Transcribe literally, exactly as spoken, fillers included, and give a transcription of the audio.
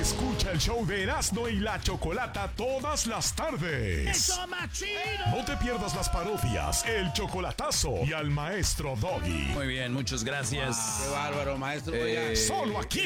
Escucha el show de Erasmo y la Chocolata todas las tardes. ¡Eso más chido! No te pierdas las parodias, el chocolatazo y al maestro Doggy. Muy bien, muchas gracias. Qué bárbaro, maestro. Eh, Oiga, Solo aquí